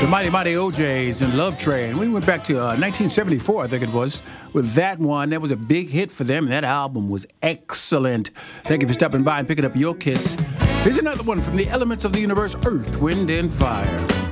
The Mighty Mighty OJs and Love Train. We went back to 1974, I think it was, with that one. That was a big hit for them, and that album was excellent. Thank you for stopping by and picking up your kiss. Here's another one from the elements of the universe, Earth, Wind, and Fire.